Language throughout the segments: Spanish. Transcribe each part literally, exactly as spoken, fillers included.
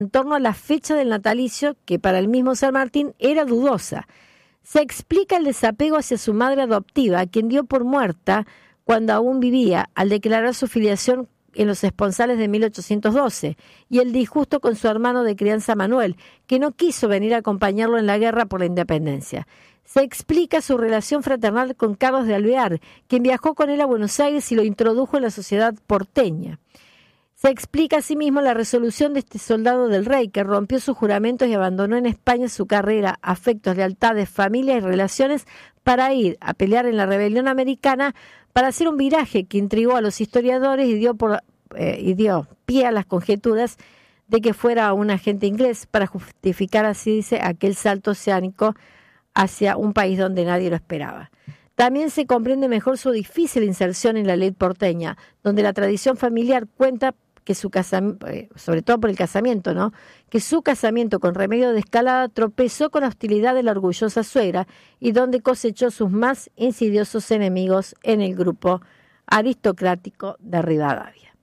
en torno a la fecha del natalicio, que para el mismo San Martín era dudosa. Se explica el desapego hacia su madre adoptiva, a quien dio por muerta cuando aún vivía, al declarar su filiación en los esponsales de mil ochocientos doce, y el disgusto con su hermano de crianza Manuel, que no quiso venir a acompañarlo en la guerra por la independencia. Se explica su relación fraternal con Carlos de Alvear, quien viajó con él a Buenos Aires y lo introdujo en la sociedad porteña. Se explica asimismo la resolución de este soldado del rey, que rompió sus juramentos y abandonó en España su carrera, afectos, lealtades, familia y relaciones para ir a pelear en la rebelión americana, para hacer un viraje que intrigó a los historiadores y dio, por, eh, y dio pie a las conjeturas de que fuera un agente inglés para justificar, así dice, aquel salto oceánico hacia un país donde nadie lo esperaba. También se comprende mejor su difícil inserción en la ley porteña, donde la tradición familiar cuenta que su casamiento, sobre todo por el casamiento, ¿no? Que su casamiento con Remedio de Escalada tropezó con la hostilidad de la orgullosa suegra y donde cosechó sus más insidiosos enemigos en el grupo aristocrático de Rivadavia.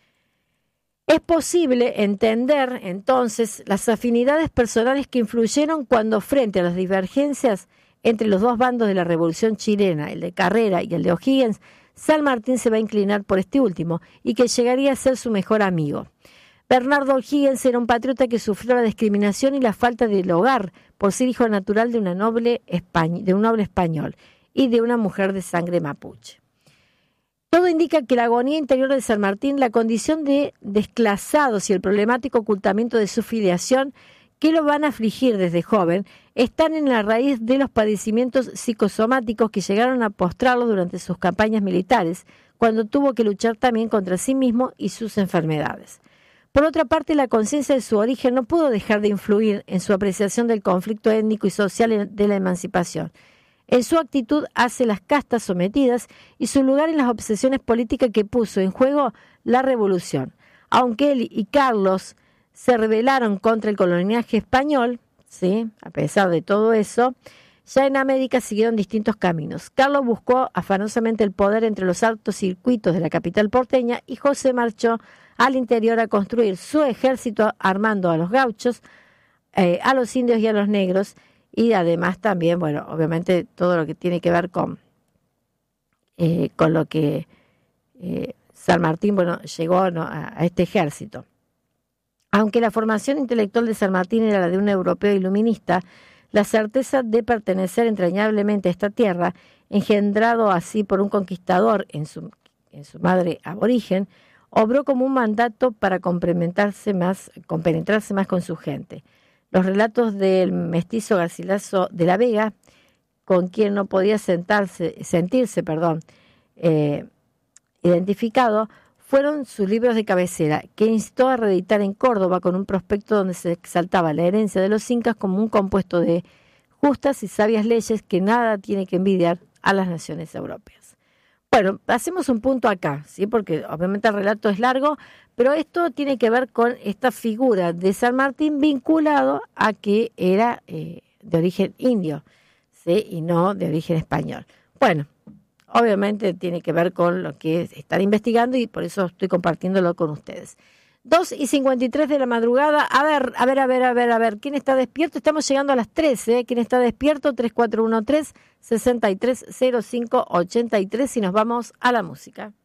Es posible entender entonces las afinidades personales que influyeron cuando, frente a las divergencias entre los dos bandos de la Revolución chilena, el de Carrera y el de O'Higgins, San Martín se va a inclinar por este último y que llegaría a ser su mejor amigo. Bernardo O'Higgins era un patriota que sufrió la discriminación y la falta del hogar por ser hijo natural de, una noble españ- de un noble español y de una mujer de sangre mapuche. Todo indica que la agonía interior de San Martín, la condición de desclasados y el problemático ocultamiento de su filiación, que lo van a afligir desde joven, están en la raíz de los padecimientos psicosomáticos que llegaron a postrarlo durante sus campañas militares, cuando tuvo que luchar también contra sí mismo y sus enfermedades. Por otra parte, la conciencia de su origen no pudo dejar de influir en su apreciación del conflicto étnico y social de la emancipación. En su actitud hacia las castas sometidas y su lugar en las obsesiones políticas que puso en juego la revolución. Aunque él y Carlos se rebelaron contra el coloniaje español, ¿sí? A pesar de todo eso, ya en América siguieron distintos caminos. Carlos buscó afanosamente el poder entre los altos circuitos de la capital porteña y José marchó al interior a construir su ejército armando a los gauchos, eh, a los indios y a los negros, y además también, bueno, obviamente todo lo que tiene que ver con, eh, con lo que eh, San Martín, bueno, llegó, ¿no?, a, a este ejército. Aunque la formación intelectual de San Martín era la de un europeo iluminista, la certeza de pertenecer entrañablemente a esta tierra, engendrado así por un conquistador en su, en su madre aborigen, obró como un mandato para compenetrarse más, compenetrarse más con su gente. Los relatos del mestizo Garcilaso de la Vega, con quien no podía sentarse, sentirse perdón, eh, identificado, fueron sus libros de cabecera, que instó a reeditar en Córdoba con un prospecto donde se exaltaba la herencia de los incas como un compuesto de justas y sabias leyes que nada tiene que envidiar a las naciones europeas. Bueno, hacemos un punto acá, ¿sí? Porque obviamente el relato es largo, pero esto tiene que ver con esta figura de San Martín vinculado a que era eh, de origen indio, ¿sí? Y no de origen español. Bueno, obviamente tiene que ver con lo que están investigando y por eso estoy compartiéndolo con ustedes. dos y cincuenta y tres de la madrugada. A ver, a ver, a ver, a ver, a ver. ¿Quién está despierto? Estamos llegando a las trece. ¿eh? ¿Quién está despierto? tres cuatro uno tres, seis tres cero cinco ocho tres y nos vamos a la música.